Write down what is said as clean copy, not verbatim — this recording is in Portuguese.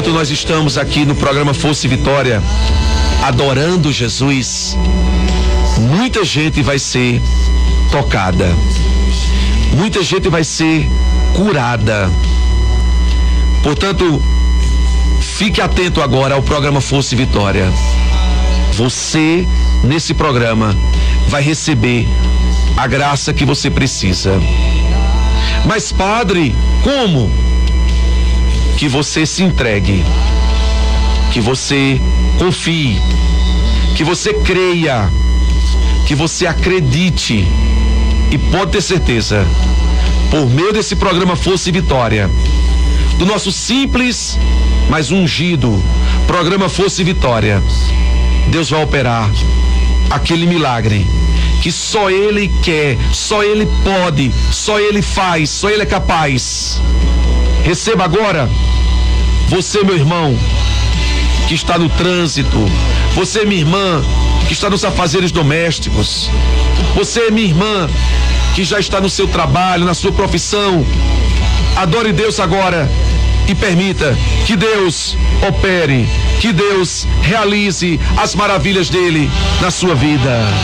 enquanto nós estamos aqui no programa Força e Vitória, adorando Jesus, muita gente vai ser tocada, muita gente vai ser curada. Portanto, fique atento agora ao programa Força e Vitória. Você, nesse programa, vai receber a graça que você precisa. Mas, padre, como? Que você se entregue, que você confie, que você creia, que você acredite, e pode ter certeza, por meio desse programa Força e Vitória, do nosso simples, mas ungido programa Força e Vitória, Deus vai operar aquele milagre que só Ele quer, só Ele pode, só Ele faz, só Ele é capaz. Receba agora, você, meu irmão, que está no trânsito, você, minha irmã, que está nos afazeres domésticos, você, minha irmã, que já está no seu trabalho, na sua profissão, adore Deus agora e permita que Deus opere, que Deus realize as maravilhas dele na sua vida.